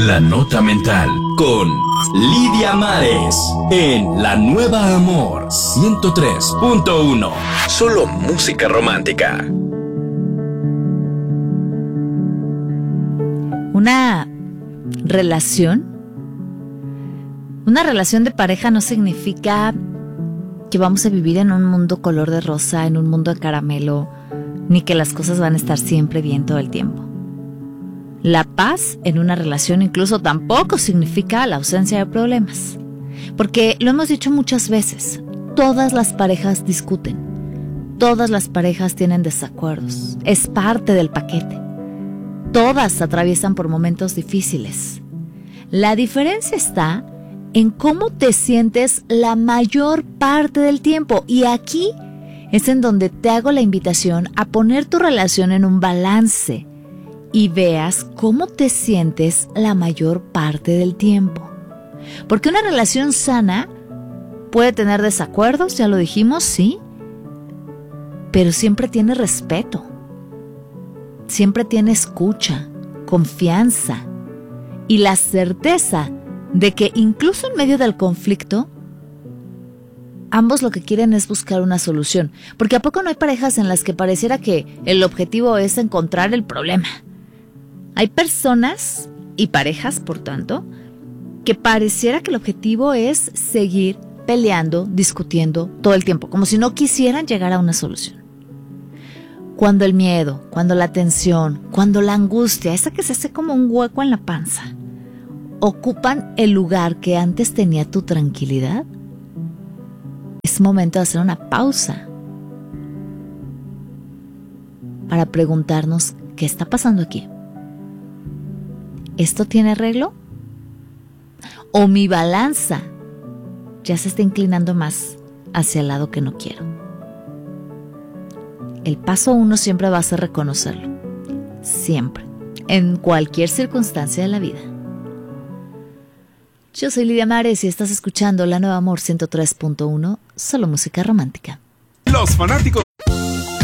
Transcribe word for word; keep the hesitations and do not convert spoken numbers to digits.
La Nota Mental con Lidia Mares en La Nueva Amor ciento tres punto uno. Solo música romántica. Una relación, una relación de pareja no significa que vamos a vivir en un mundo color de rosa, en un mundo de caramelo, ni que las cosas van a estar siempre bien todo el tiempo. La paz en una relación incluso tampoco significa la ausencia de problemas. Porque lo hemos dicho muchas veces, todas las parejas discuten, todas las parejas tienen desacuerdos, es parte del paquete. Todas atraviesan por momentos difíciles. La diferencia está en cómo te sientes la mayor parte del tiempo. Y aquí es en donde te hago la invitación a poner tu relación en un balance y veas cómo te sientes la mayor parte del tiempo. Porque una relación sana puede tener desacuerdos, ya lo dijimos, sí, pero siempre tiene respeto, siempre tiene escucha, confianza y la certeza de que incluso en medio del conflicto, ambos lo que quieren es buscar una solución. Porque ¿a poco no hay parejas en las que pareciera que el objetivo es encontrar el problema? Hay personas y parejas, por tanto, que pareciera que el objetivo es seguir peleando, discutiendo todo el tiempo, como si no quisieran llegar a una solución. Cuando el miedo, cuando la tensión, cuando la angustia, esa que se hace como un hueco en la panza, ocupan el lugar que antes tenía tu tranquilidad, es momento de hacer una pausa para preguntarnos qué está pasando aquí. ¿Esto tiene arreglo? ¿O mi balanza ya se está inclinando más hacia el lado que no quiero? El paso uno siempre va a ser reconocerlo. Siempre. En cualquier circunstancia de la vida. Yo soy Lidia Mares y estás escuchando La Nueva Amor ciento tres punto uno. Solo música romántica. Los fanáticos